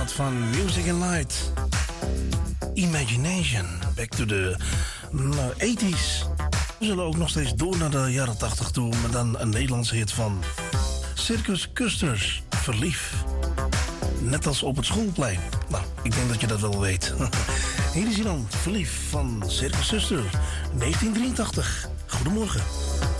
plaat van Music and Light. Imagination. Back to the 80s. We zullen ook nog steeds door naar de jaren 80 toe. Maar dan een Nederlandse hit van Circus Custers. Verlief. Net als op het schoolplein. Nou, ik denk dat je dat wel weet. Hier is hij dan. Verlief van Circus Custers. 1983. Goedemorgen.